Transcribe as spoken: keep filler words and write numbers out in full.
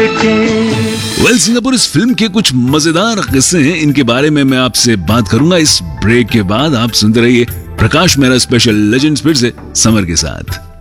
के। Well Singapore इस film के कुछ मजेदार किस्से हैं, इनके बारे में मैं आपसे बात करूंगा इस ब्रेक के बाद। आप सुनते रहिए प्रकाश मेहरा स्पेशल लेजेंड्स फिर से समर के साथ।